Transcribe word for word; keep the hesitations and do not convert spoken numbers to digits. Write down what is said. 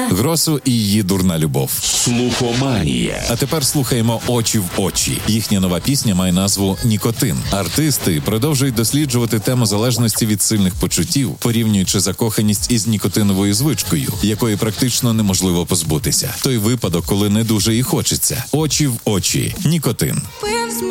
Гросу і її дурна любов. Слухоманія. А тепер слухаємо «Очі в очі». Їхня нова пісня має назву «Нікотин». Артисти продовжують досліджувати тему залежності від сильних почуттів, порівнюючи закоханість із нікотиновою звичкою, якої практично неможливо позбутися. Той випадок, коли не дуже і хочеться. «Очі в очі». Нікотин.